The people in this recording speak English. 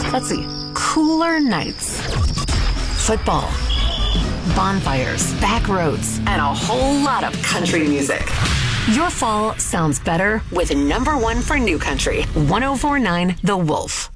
Let's see. Cooler nights. Football. Bonfires, back roads, and a whole lot of country music. Your fall sounds better with number one for new country, 104.9 The Wolf.